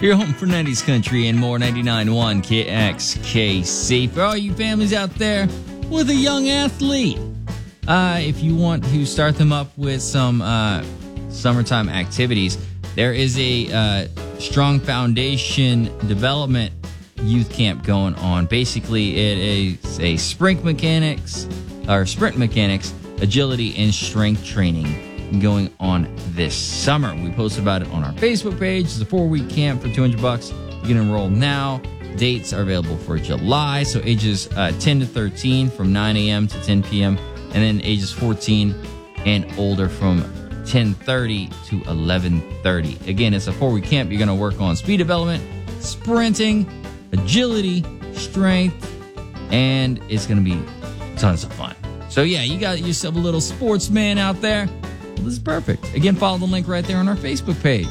Your home for 90s country and more. 99.1 KXKC. For all you families out there with a young athlete, if you want to start them up with some summertime activities, there is a Strong Foundation Development Youth Camp going on. Basically, it is a sprint mechanics, agility, and strength training going on this summer. We posted about it on our Facebook page. It's a 4-week camp for $200. You can enroll now. Dates are available for July, so ages 10 to 13 from 9 a.m. to 10 p.m., and then ages 14 and older from 10:30 to 11:30. Again, it's a 4-week camp. You're going to work on speed development, sprinting, agility, strength, and it's going to be tons of fun. So yeah, you got yourself a little sportsman out there. Well, this is perfect. Again, follow the link right there on our Facebook page.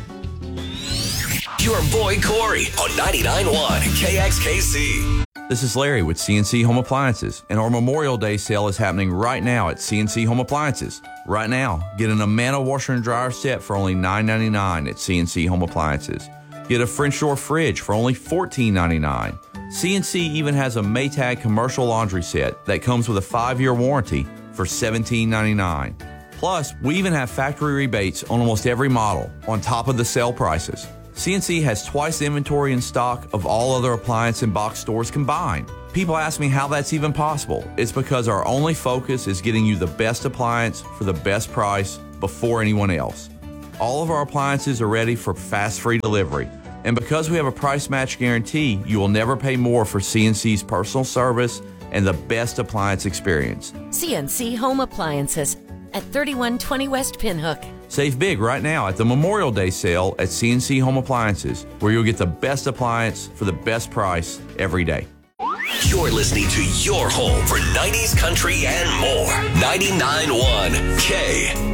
Your boy Corey on 99.1 KXKC. This is Larry with CNC Home Appliances, and our Memorial Day sale is happening right now at CNC Home Appliances. Right now, get an Amana washer and dryer set for only $9.99 at CNC Home Appliances. Get a French door fridge for only $14.99. CNC even has a Maytag commercial laundry set that comes with a 5-year warranty for $17.99. Plus, we even have factory rebates on almost every model on top of the sale prices. CNC has twice the inventory in stock of all other appliance and box stores combined. People ask me how that's even possible. It's because our only focus is getting you the best appliance for the best price before anyone else. All of our appliances are ready for fast free delivery. And because we have a price match guarantee, you will never pay more for CNC's personal service and the best appliance experience. CNC Home Appliances at 3120 West Pinhook. Save big right now at the Memorial Day sale at CNC Home Appliances, where you'll get the best appliance for the best price every day. You're listening to your home for 90s country and more. 99.1 K